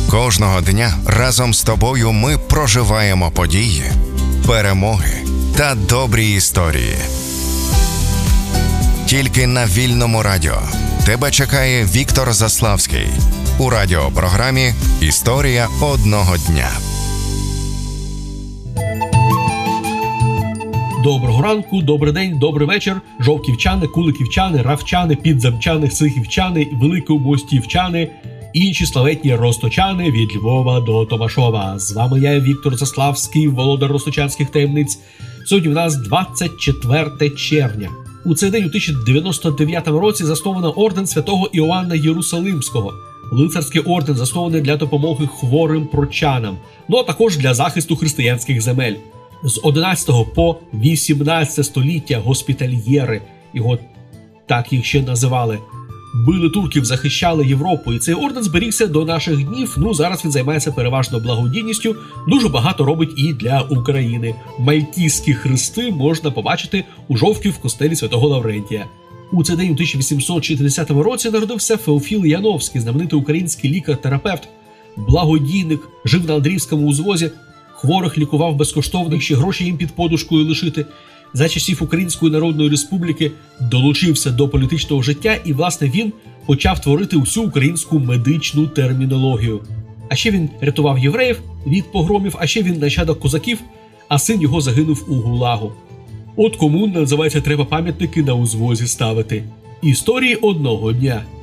Кожного дня разом з тобою ми проживаємо події, перемоги та добрі історії. Тільки на Вільному радіо тебе чекає Віктор Заславський у радіопрограмі «Історія одного дня». Доброго ранку, добрий день, добрий вечір, жовківчани, куликівчани, равчани, підзамчани, сихівчани, великомостівчани, інші славетні росточани від Львова до Томашова. З вами я, Віктор Заславський, володар росточанських таємниць. Сьогодні в нас 24 червня. У цей день у 1099 році засновано орден святого Іоанна Єрусалимського. Лицарський орден заснований для допомоги хворим прочанам, а також для захисту християнських земель. З 11 по 18 століття госпітальєри, його так їх ще називали, били турків, захищали Європу, і цей орден зберігся до наших днів. Зараз він займається переважно благодійністю, дуже багато робить і для України. Мальтійські хрести можна побачити у Жовкві в костелі святого Лаврентія. У цей день у 1860 році народився Феофіл Яновський, знаменитий український лікар-терапевт, благодійник, жив на Андріївському узвозі, хворих лікував безкоштовно, ще гроші їм під подушкою лишити. За часів Української Народної Республіки долучився до політичного життя і, власне, він почав творити усю українську медичну термінологію. А ще він рятував євреїв від погромів, а ще він нащадок козаків, а син його загинув у ГУЛАГу. От кому, називається, треба пам'ятники на узвозі ставити. Історії одного дня.